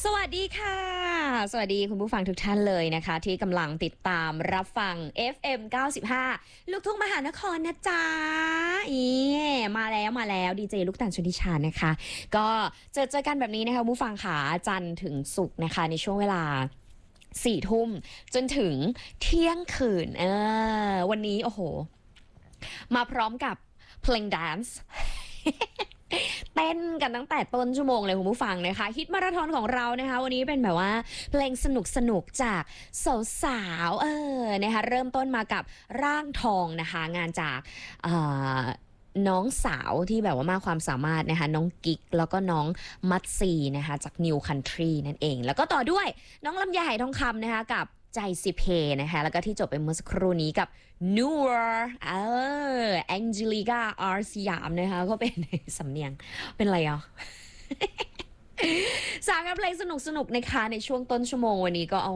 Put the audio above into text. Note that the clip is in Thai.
วัสดีค่ะสวัสดีคุณผู้ฟังทุกท่านเลยนะคะที่กำลังติดตามรับฟัง FM 95ลูกทุ่งมหานครนะจ๊ะมาแล้วดีเจลูกตาลชนทิชานะคะก็เจอกันแบบนี้นะคะผู้ฟังค่ะจันทร์ถึงศุกร์นะคะในช่วงเวลา4 ทุ่มจนถึงเที่ยงคืนวันนี้โอ้โหมาพร้อมกับเพลงแดนซ์ เต้นกันตั้งแต่ต้นชั่วโมงเลยคุณผู้ฟังนะคะฮิตมาราธอนของเรานะคะวันนี้เป็นแบบว่าเพลงสนุกจากสาวๆนะคะเริ่มต้นมากับร่างทองนะคะงานจากน้องสาวที่แบบว่ามากความสามารถนะคะน้องกิ๊กแล้วก็น้องมัตซีนะคะจาก New Country นั่นเองแล้วก็ต่อด้วยน้องลำไยไหทองคำนะคะกับใจสิเพนะคะแล้วก็ที่จบไปเมื่อสักครู่นี้กับนัวแองเจลิกาอาร์สยามนะคะก็เป็นสำเนียงเป็นอะไรอ่ะ สามกับเพลงสนุกนะคะในช่วงต้นชั่วโมงวันนี้ก็เอา